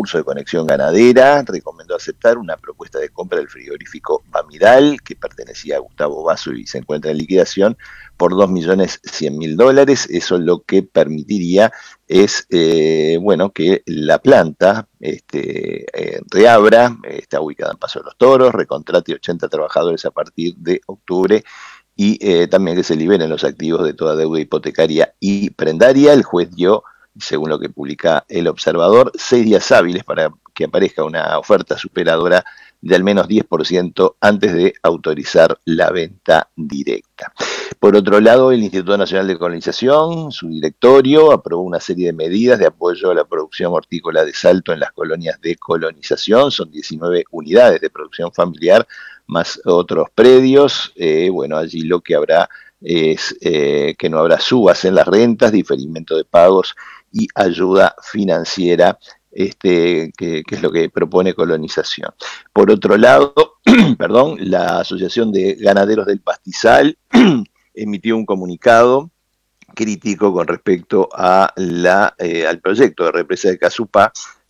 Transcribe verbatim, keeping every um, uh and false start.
concurso de conexión ganadera, recomendó aceptar una propuesta de compra del frigorífico Bamiral, que pertenecía a Gustavo Basso y se encuentra en liquidación, por dos millones cien mil dólares. Eso lo que permitiría es, eh, bueno, que la planta este, eh, reabra, eh, está ubicada en Paso de los Toros, recontrate ochenta trabajadores a partir de octubre, y eh, también que se liberen los activos de toda deuda hipotecaria y prendaria. El juez dio, según lo que publica El Observador, seis días hábiles para que aparezca una oferta superadora de al menos diez por ciento antes de autorizar la venta directa. Por otro lado, el Instituto Nacional de Colonización, su directorio, aprobó una serie de medidas de apoyo a la producción hortícola de Salto en las colonias de colonización. Son diecinueve unidades de producción familiar, más otros predios. Eh, bueno, allí lo que habrá es eh, que no habrá subas en las rentas, diferimiento de pagos y ayuda financiera, este, que, que es lo que propone Colonización. Por otro lado, perdón, la Asociación de Ganaderos del Pastizal emitió un comunicado crítico con respecto a la, eh, al proyecto de represa de Casupá,